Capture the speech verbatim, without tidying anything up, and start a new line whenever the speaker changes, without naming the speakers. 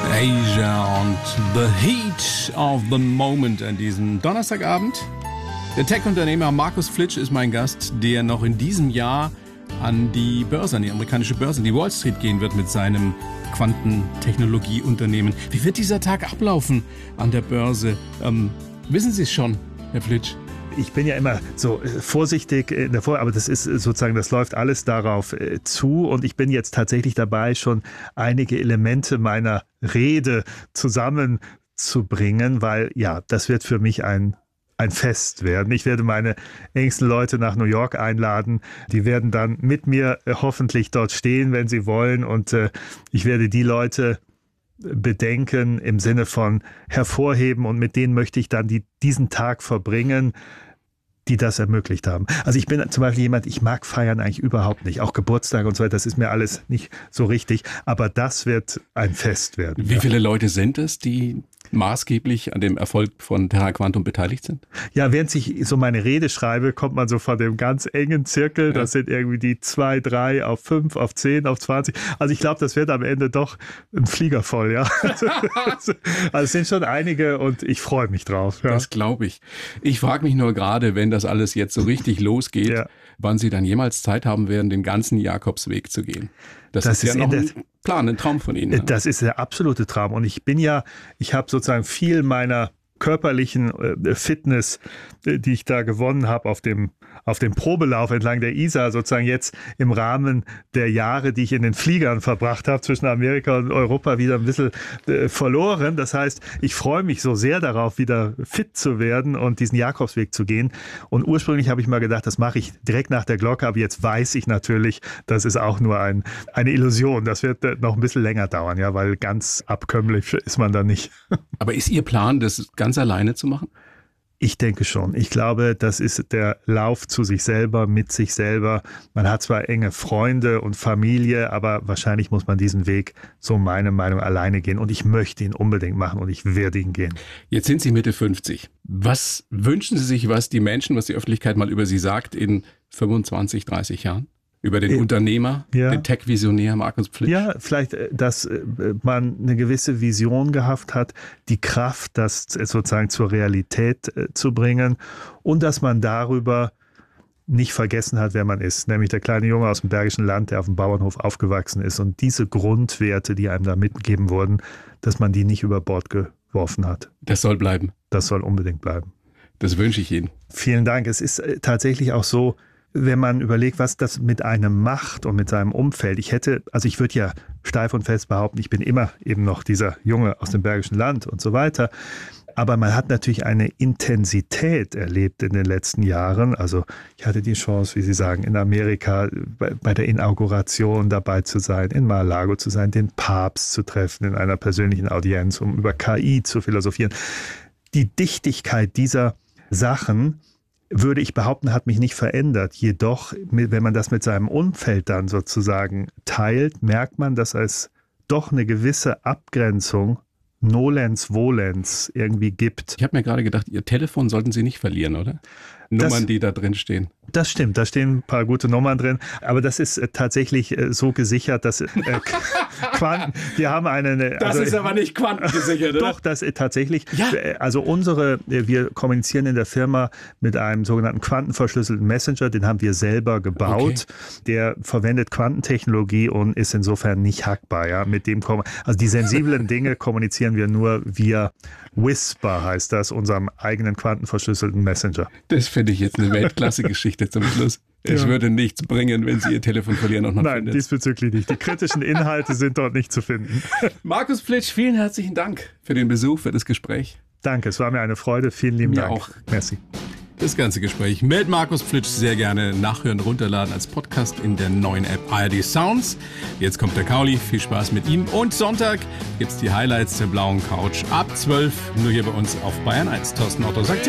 Asia und The Heat of the Moment an diesem Donnerstagabend. Der Tech-Unternehmer Markus Flitsch ist mein Gast, der noch in diesem Jahr an die Börse, an die amerikanische Börse, an die Wall Street gehen wird mit seinem Quantentechnologieunternehmen. Wie wird dieser Tag ablaufen an der Börse? Ähm, wissen Sie es schon, Herr Flitsch?
Ich bin ja immer so vorsichtig in der Vor, aber das ist sozusagen, das läuft alles darauf äh, zu und ich bin jetzt tatsächlich dabei, schon einige Elemente meiner Rede zusammenzubringen, weil ja, das wird für mich ein ein Fest werden. Ich werde meine engsten Leute nach New York einladen. Die werden dann mit mir äh, hoffentlich dort stehen, wenn sie wollen und äh, ich werde die Leute bedenken im Sinne von hervorheben und mit denen möchte ich dann die, diesen Tag verbringen, die das ermöglicht haben. Also ich bin zum Beispiel jemand, ich mag feiern eigentlich überhaupt nicht. Auch Geburtstag und so weiter, das ist mir alles nicht so richtig. Aber das wird ein Fest werden.
Wie viele Leute sind es, die maßgeblich an dem Erfolg von Terra Quantum beteiligt sind?
Ja, während ich so meine Rede schreibe, kommt man so von dem ganz engen Zirkel. Das ja. sind irgendwie die zwei, drei auf fünf, auf zehn, auf zwanzig. Also ich glaube, das wird am Ende doch ein Flieger voll, ja. Also, also es sind schon einige und ich freue mich drauf. Ja.
Das glaube ich. Ich frage mich nur gerade, wenn das alles jetzt so richtig losgeht, ja. wann Sie dann jemals Zeit haben werden, den ganzen Jakobsweg zu gehen. Das, das ist, ist ja noch ein Plan, ein Traum von Ihnen. Ne?
Das ist der absolute Traum. Und ich bin ja, ich habe sozusagen viel meiner körperlichen äh, Fitness, äh, die ich da gewonnen habe auf dem, auf dem Probelauf entlang der Isar, sozusagen jetzt im Rahmen der Jahre, die ich in den Fliegern verbracht habe, zwischen Amerika und Europa wieder ein bisschen äh, verloren. Das heißt, ich freue mich so sehr darauf, wieder fit zu werden und diesen Jakobsweg zu gehen. Und ursprünglich habe ich mal gedacht, das mache ich direkt nach der Glocke, aber jetzt weiß ich natürlich, das ist auch nur ein, eine Illusion. Das wird äh, noch ein bisschen länger dauern, ja, weil ganz abkömmlich ist man da nicht.
Aber ist Ihr Plan, das ganz alleine zu machen?
Ich denke schon. Ich glaube, das ist der Lauf zu sich selber, mit sich selber. Man hat zwar enge Freunde und Familie, aber wahrscheinlich muss man diesen Weg, so meine Meinung, alleine gehen. Und ich möchte ihn unbedingt machen und ich werde ihn gehen.
Jetzt sind Sie Mitte fünfzig. Was wünschen Sie sich, was die Menschen, was die Öffentlichkeit mal über Sie sagt in fünfundzwanzig, dreißig Jahren? Über den äh, Unternehmer, ja. den Tech-Visionär Markus Flitsch?
Ja, vielleicht, dass man eine gewisse Vision gehabt hat, die Kraft, das sozusagen zur Realität zu bringen und dass man darüber nicht vergessen hat, wer man ist. Nämlich der kleine Junge aus dem Bergischen Land, der auf dem Bauernhof aufgewachsen ist. Und diese Grundwerte, die einem da mitgegeben wurden, dass man die nicht über Bord geworfen hat.
Das soll bleiben.
Das soll unbedingt bleiben.
Das wünsche ich Ihnen.
Vielen Dank. Es ist tatsächlich auch so, wenn man überlegt, was das mit einem macht und mit seinem Umfeld. Ich hätte, also ich würde ja steif und fest behaupten, ich bin immer eben noch dieser Junge aus dem Bergischen Land und so weiter. Aber man hat natürlich eine Intensität erlebt in den letzten Jahren. Also ich hatte die Chance, wie Sie sagen, in Amerika bei, bei der Inauguration dabei zu sein, in Mar-a-Lago zu sein, den Papst zu treffen in einer persönlichen Audienz, um über K I zu philosophieren. Die Dichtigkeit dieser Sachen, würde ich behaupten, hat mich nicht verändert. Jedoch, wenn man das mit seinem Umfeld dann sozusagen teilt, merkt man, dass es doch eine gewisse Abgrenzung, Nolens, Volens irgendwie gibt.
Ich habe mir gerade gedacht, Ihr Telefon sollten Sie nicht verlieren, oder? Nummern, das, die da drin stehen.
Das stimmt, da stehen ein paar gute Nummern drin, aber das ist äh, tatsächlich äh, so gesichert, dass äh, Quanten, wir haben eine...
Das also, ist aber nicht quantengesichert, oder?
Doch, das äh, tatsächlich,
ja.
äh, also unsere, äh, wir kommunizieren in der Firma mit einem sogenannten quantenverschlüsselten Messenger, den haben wir selber gebaut, okay. Der verwendet Quantentechnologie und ist insofern nicht hackbar, ja, mit dem, also die sensiblen Dinge kommunizieren wir nur via Whisper, heißt das, unserem eigenen quantenverschlüsselten Messenger.
Das finde ich jetzt eine Weltklasse-Geschichte zum Schluss. Es ja. würde nichts bringen, wenn Sie Ihr Telefon verlieren. Und man
Nein,
findet.
Diesbezüglich nicht. Die kritischen Inhalte sind dort nicht zu finden.
Markus Flitsch, vielen herzlichen Dank für den Besuch, für das Gespräch.
Danke, es war mir eine Freude. Vielen lieben
mir
Dank.
Auch.
Merci.
Das ganze Gespräch mit Markus Flitsch sehr gerne nachhören, runterladen als Podcast in der neuen App A R D Sounds. Jetzt kommt der Kauli, viel Spaß mit ihm. Und Sonntag gibt's die Highlights der blauen Couch ab zwölf, nur hier bei uns auf Bayern eins. Thorsten Otto sagt